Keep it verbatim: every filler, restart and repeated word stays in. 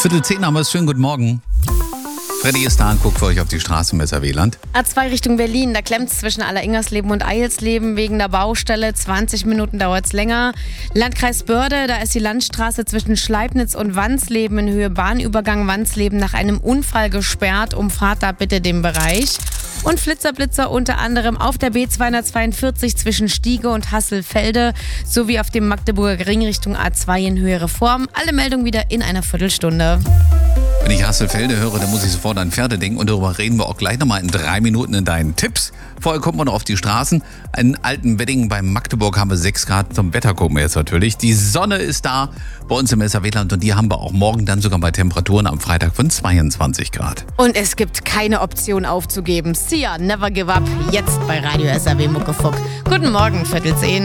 Viertel zehn haben wir es. Schönen guten Morgen. Freddy ist da und guckt für euch auf die Straße im S R W-Land. A zwei Richtung Berlin, da klemmt es zwischen Alleringersleben und Eilsleben wegen der Baustelle. zwanzig Minuten dauert es länger. Landkreis Börde, da ist die Landstraße zwischen Schleibnitz und Wansleben in Höhe Bahnübergang Wansleben nach einem Unfall gesperrt. Umfahrt da bitte den Bereich. Und Flitzerblitzer unter anderem auf der B zweihundertzweiundvierzig zwischen Stiege und Hasselfelde sowie auf dem Magdeburger Ring Richtung A zwei in Höhe Reform. Alle Meldungen wieder in einer Viertelstunde. Wenn ich Hasselfelde höre, dann muss ich sofort an Pferde denken und darüber reden wir auch gleich nochmal in drei Minuten in deinen Tipps. Vorher gucken wir noch auf die Straßen. In Altenwedding bei Magdeburg haben wir sechs Grad. Zum Wetter gucken wir jetzt natürlich. Die Sonne ist da bei uns im S R W-Land und die haben wir auch morgen dann sogar bei Temperaturen am Freitag von zweiundzwanzig Grad. Und es gibt keine Option aufzugeben. Sia, never give up. Jetzt bei Radio S R W Muckefuck. Guten Morgen, Viertel zehn.